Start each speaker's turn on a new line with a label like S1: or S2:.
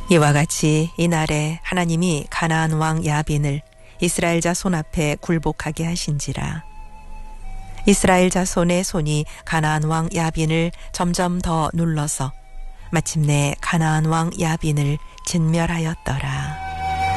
S1: 이와 같이 이날에 하나님이 가나안 왕 야빈을 이스라엘 자손 앞에 굴복하게 하신지라. 이스라엘 자손의 손이 가나안 왕 야빈을 점점 더 눌러서 마침내 가나안 왕 야빈을 진멸하였더라.